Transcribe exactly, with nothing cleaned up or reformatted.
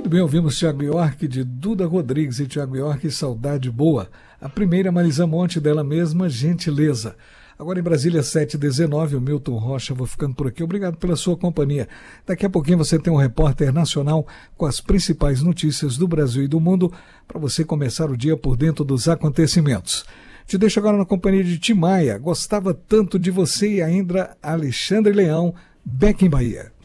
Muito bem, ouvimos Thiago York de Duda Rodrigues e Thiago York, Saudade Boa. A primeira, Marisa Monte, dela mesma, Gentileza. Agora em Brasília, sete e dezenove, o Milton Rocha, vou ficando por aqui. Obrigado pela sua companhia. Daqui a pouquinho você tem um repórter nacional com as principais notícias do Brasil e do mundo para você começar o dia por dentro dos acontecimentos. Te deixo agora na companhia de Tim Maia. Gostava tanto de você e ainda Alexandre Leão, Beck em Bahia.